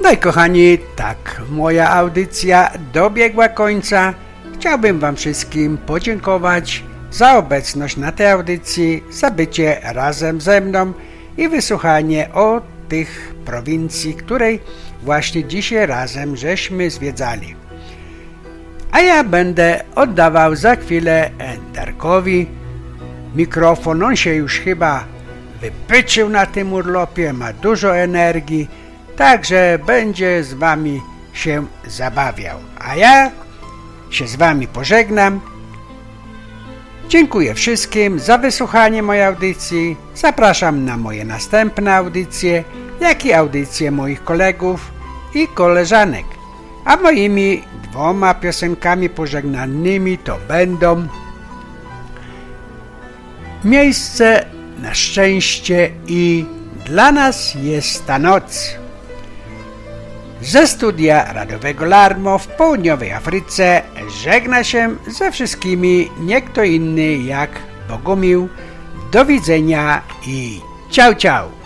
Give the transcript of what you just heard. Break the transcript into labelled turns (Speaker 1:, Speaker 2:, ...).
Speaker 1: No i kochani, tak moja audycja dobiegła końca. Chciałbym wam wszystkim podziękować za obecność na tej audycji, za bycie razem ze mną i wysłuchanie o tych prowincji, której właśnie dzisiaj razem żeśmy zwiedzali. A ja będę oddawał za chwilę Darkowi mikrofon. On się już chyba wypyczył na tym urlopie, ma dużo energii, także będzie z wami się zabawiał. A ja się z wami pożegnam. Dziękuję wszystkim za wysłuchanie mojej audycji. Zapraszam na moje następne audycje, jak i audycje moich kolegów i koleżanek. A moimi 2 piosenkami pożegnalnymi to będą Miejsce na szczęście i Dla nas jest ta noc. Ze studia radiowego Larmo w południowej Afryce żegna się ze wszystkimi nie kto inny jak Bogumił. Do widzenia i ciao ciao.